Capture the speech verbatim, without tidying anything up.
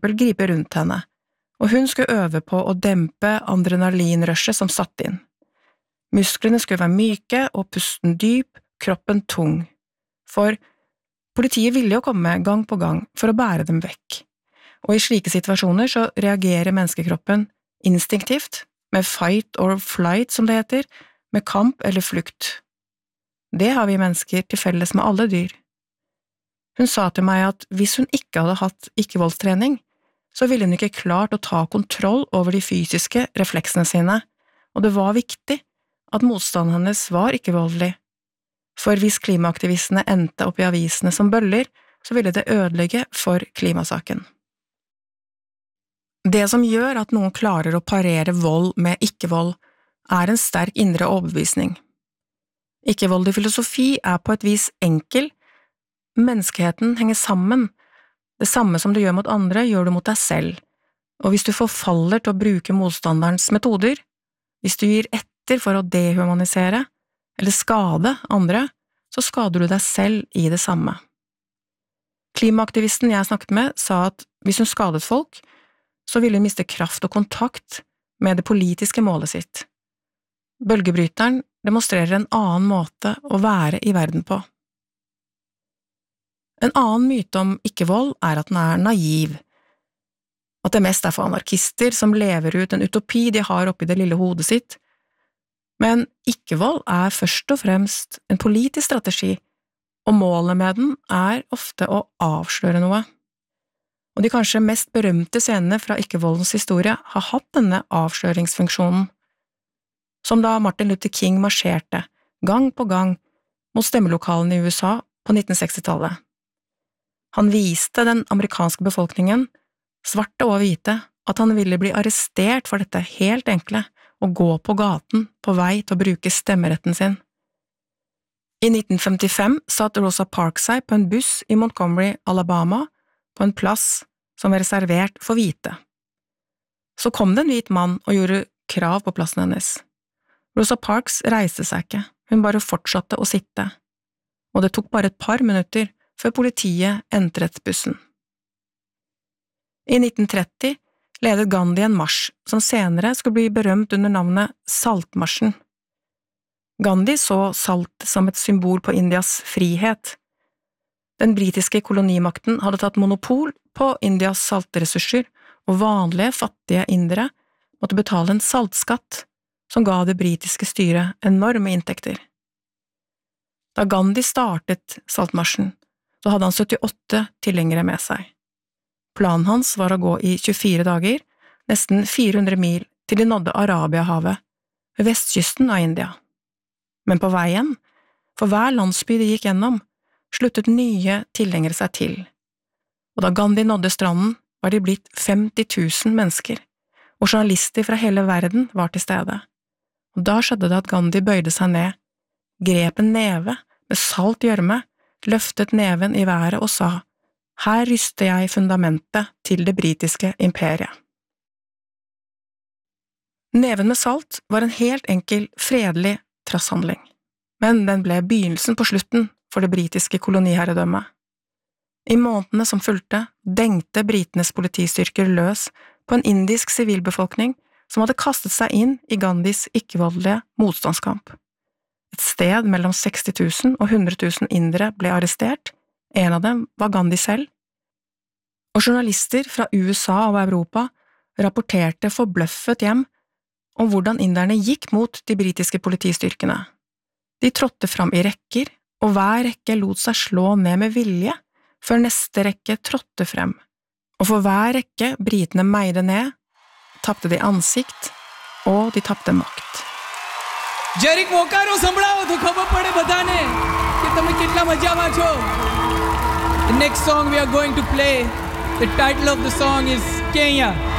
eksempel gripe rundt henne, og hun skulle øve på å dempe adrenalinrushet som satt inn. Musklene skulle være myke og pusten dyp, kroppen tung. For politiet ville jo komme gang på gang for å bære dem vekk. Og i slike situasjoner så reagerer menneskekroppen instinktivt, med fight or flight som det heter, med kamp eller flukt. Det har vi mennesker til felles med alle dyr. Hun sa til meg at hvis hun ikke hadde hatt ikke-voldstrening, så ville hun ikke klart å ta kontroll over de fysiske refleksene sine, og det var viktig at motstanden hennes var ikke-voldelig. For hvis klimaaktivistene endte opp i avisene som bøller, så ville det ødelegge for klimasaken. Det som gjør at noen klarer å parere vold med ikke-vold, er en sterk indre overbevisning. Ikke-voldig filosofi er på et vis enkel. Menneskeheten henger sammen. Det samme som du gjør mot andre, gjør du mot deg selv. Og hvis du forfaller til å bruke motstanderens metoder, hvis du gir etter for å dehumanisere eller skade andre, så skader du deg selv i det samme. Klimaaktivisten jeg snakket med sa at hvis hun skadet folk, så ville hun miste kraft og kontakt med det politiske målet sitt. Bølgebryteren demonstrerer en annen måte å være i verden på. En annen myte om ikke-vold er at den er naiv, at det mest er for anarkister som lever ut en utopi de har oppi det lille hodet sitt, men ikke-vold er først og fremst en politisk strategi, og målet med den er ofte å avsløre noe. Og de kanskje mest berømte scenene fra ikke-voldens historie har hatt denne avsløringsfunksjonen, som da Martin Luther King marsjerte, gang på gang, mot stemmelokalene i U S A på nitten sekstitallet. Han viste den amerikanske befolkningen, svarte og hvite, at han ville bli arrestert for dette helt enkle, å gå på gaten på vei til å bruke stemmeretten sin. I nitten femtifem satt Rosa Parks seg på en buss i Montgomery, Alabama, på en plass som var reservert for hvite. Så kom det en hvit mann og gjorde krav på plassen hennes. Rosa Parks reiste seg ikke, hun bare fortsatte å sitte, og det tok bare et par minutter før politiet entret bussen. I nitten tretti ledet Gandhi en marsj som senere skulle bli berømt under navnet Saltmarsjen. Gandhi så salt som et symbol på Indias frihet. Den britiske kolonimakten hadde tatt monopol på Indias saltressurser, og vanlige, fattige indere måtte betale en saltskatt som ga det britiske styret enorme inntekter. Da Gandhi startet Saltmarsjen, så hadde han syttiåtte tilhengere med seg. Planen hans var å gå i tjuefire dager, nesten fire hundre mil, til de nådde Arabiahavet, ved vestkysten av India. Men på veien, for hver landsby de gikk gjennom, sluttet nye tilhengere seg til. Og da Gandhi nådde stranden, var de blitt femti tusen mennesker, og journalister fra hele verden var til stede. Og da skjedde det at Gandhi bøyde seg ned, grep en neve med salt gjørme, løftet neven i været og sa, «Her ryster jeg fundamentet til det britiske imperiet». Neven med salt var en helt enkel, fredelig trasshandling, men den ble begynnelsen på slutten for det britiske koloniherredømmet. I månedene som fulgte, dengte britenes politistyrker løs på en indisk sivilbefolkning som hadde kastet seg inn i Gandhis ikke-voldelige motstandskamp. Et sted mellom seksti tusen og hundre tusen indere ble arrestert, en av dem var Gandhi selv. Og journalister fra U S A og Europa rapporterte forbløffet hjem om hvordan inderne gikk mot de britiske politistyrkene. De trådte fram i rekker, og hver rekke lot seg slå ned med vilje, før neste rekke trådte frem. Og for hver rekke britene meide ned, tappte de ansikt, og de tappte makt. Jerick Mokaro samblao to khabar pade badane ki tame kitla maja છો. The next song we are going to play, the title of the song is Kenya.